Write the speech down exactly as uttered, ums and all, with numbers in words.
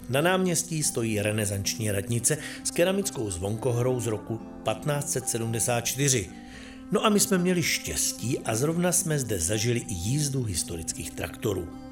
Na náměstí stojí renesanční radnice s keramickou zvonkohrou z roku patnáct set sedmdesát čtyři. No a my jsme měli štěstí a zrovna jsme zde zažili i jízdu historických traktorů.